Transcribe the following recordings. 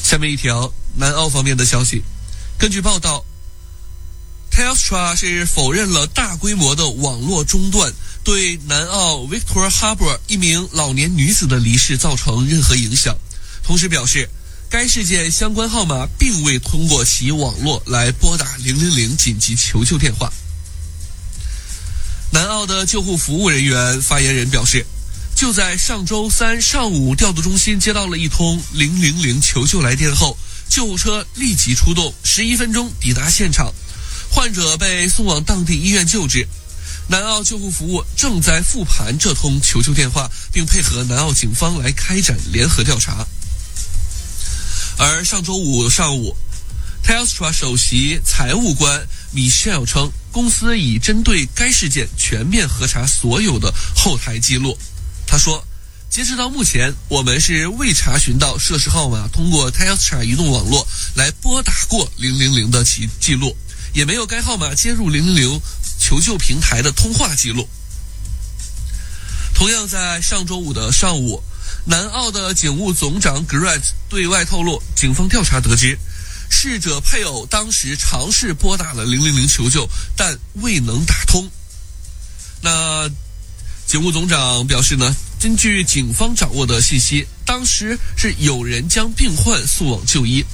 下面一条南澳方面的消息，根据报道 Telstra 是否认了大规模的网络中断对南澳 Victoria Harbour 一名老年女子的离世造成任何影响，同时表示该事件相关号码并未通过其网络来拨打000紧急求救电话。南澳的救护服务人员发言人表示，就在上周三上午，调度中心接到了一通000求救来电后，救护车立即出动，11分钟抵达现场，患者被送往当地医院救治。南澳救护服务正在复盘这通求救电话，并配合南澳警方来开展联合调查。而上周五上午， Telstra 首席财务官 Michelle 称，公司已针对该事件全面核查所有的后台记录。他说，截止到目前，我们是未查询到涉事号码通过 Telstra 移动网络来拨打过000的记录，也没有该号码接入000求救平台的通话记录。同样在上周五的上午，南澳的警务总长 Grant 对外透露，警方调查得知，逝者配偶当时尝试拨打了000求救，但未能打通。那警务总长表示呢，根据警方掌握的信息，当时是有人将病患送往就医。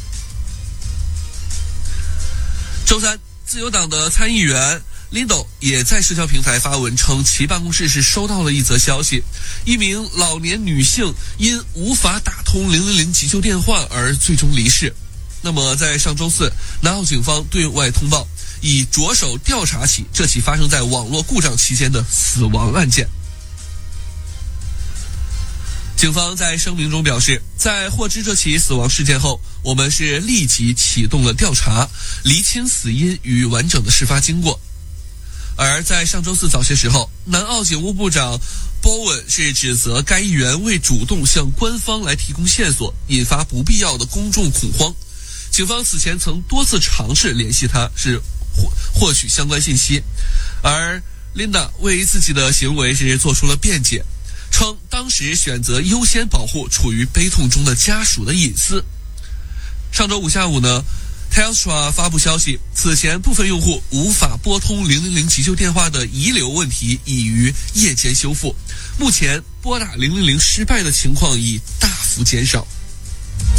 周三，自由党的参议员 Lindo 也在社交平台发文称，其办公室是收到了一则消息，一名老年女性因无法打通000急救电话而最终离世。那么在上周四，南澳警方对外通报，已着手调查起这起发生在网络故障期间的死亡案件。警方在声明中表示，在获知这起死亡事件后，我们是立即启动了调查，厘清死因与完整的事发经过。而在上周四早些时候，南澳警务部长 Bowen 是指责该议员未主动向官方来提供线索，引发不必要的公众恐慌。警方此前曾多次尝试联系他，是获取相关信息，而 Linda 为自己的行为是做出了辩解，称当时选择优先保护处于悲痛中的家属的隐私。上周五下午呢， Telstra 发布消息，此前部分用户无法拨通000急救电话的遗留问题已于夜间修复，目前拨打000失败的情况已大幅减少。